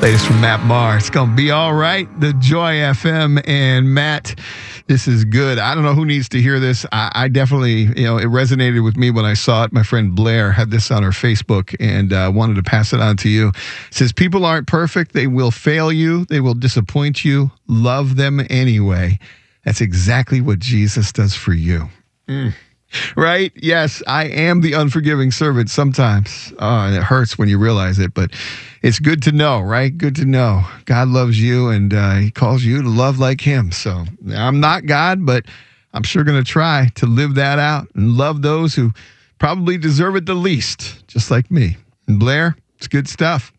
Latest from Matt Maher. It's going to be all right. The Joy FM. And Matt, this is good. I don't know who needs to hear this. I definitely, it resonated with me when I saw it. My friend Blair had this on her Facebook and wanted to pass it on to you. It says, people aren't perfect. They will fail you. They will disappoint you. Love them anyway. That's exactly what Jesus does for you. Right? Yes, I am the unforgiving servant sometimes. And it hurts when you realize it, but it's good to know, right? Good to know. God loves you and he calls you to love like him. So I'm not God, but I'm sure going to try to live that out and love those who probably deserve it the least, just like me. And Blair, it's good stuff.